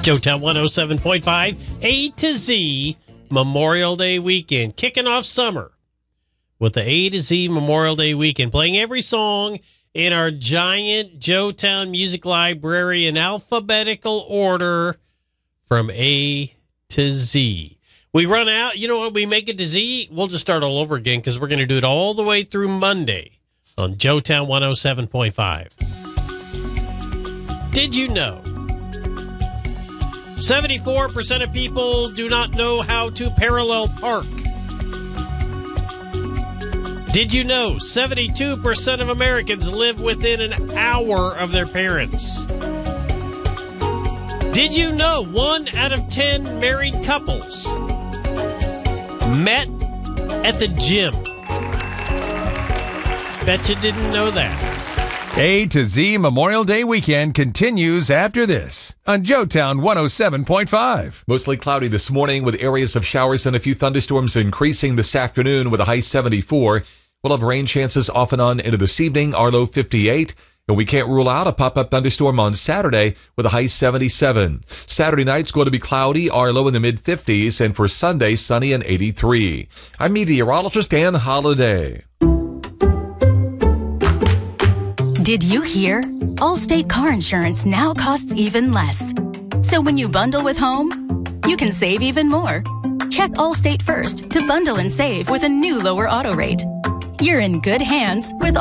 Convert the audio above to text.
Joetown 107.5, A to Z Memorial Day weekend. Kicking off summer with the A to Z Memorial Day weekend. Playing every song in our giant Joetown Music Library in alphabetical order from A to Z. We run out, you know what, we make it to Z, we'll just start all over again because we're going to do it all the way through Monday on Joetown 107.5. Did you know 74% of people do not know how to parallel park? Did you know 72% of Americans live within an hour of their parents? Did you know 1 out of 10 married couples met at the gym? Bet you didn't know that. A to Z Memorial Day weekend continues after this on Joetown 107.5. Mostly cloudy this morning with areas of showers and a few thunderstorms increasing this afternoon with a high 74. We'll have rain chances off and on into this evening, our low 58. And we can't rule out a pop-up thunderstorm on Saturday with a high 77. Saturday night's going to be cloudy, our low in the mid-50s, and for Sunday, sunny and 83. I'm meteorologist Dan Holliday. Did you hear? Allstate car insurance now costs even less. So when you bundle with home, you can save even more. Check Allstate first to bundle and save with a new lower auto rate. You're in good hands with